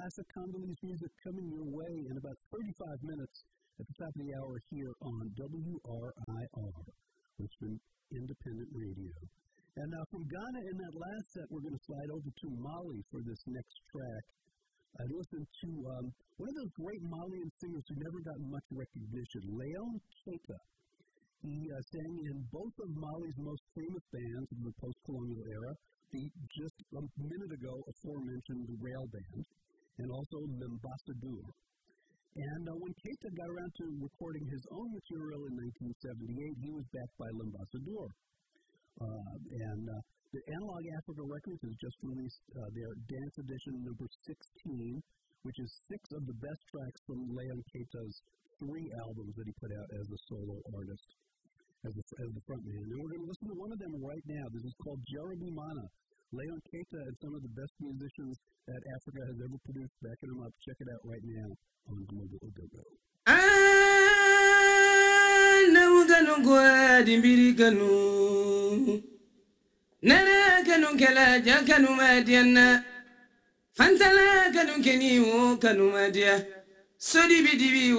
classic Congolese music coming your way in about 35 minutes at the top of the hour here on WRIR, Richmond Independent Radio. And now from Ghana in that last set, we're going to slide over to Mali for this next track. I listened to one of those great Malian singers who never got much recognition, Léon Keita. He sang in both of Mali's most famous bands of the post-colonial era, the just a minute ago aforementioned Rail Band, and also L'Ambassadeur. And when Keita got around to recording his own material in 1978, he was backed by L'Ambassadeur. The Analog Africa Records has just released their Dance Edition number 16, which is 6 of the best tracks from Léon Keita's 3 albums that he put out as a solo artist, as the frontman. And we're going to listen to one of them right now. This is called Jarabimana. Léon Keita and some of the best musicians that Africa has ever produced. Backing them up. Check it out right now on Global Ogogo. Nana kanu kala ja kanu madiana fantala kanu keni wo kanu madia sodi bidibi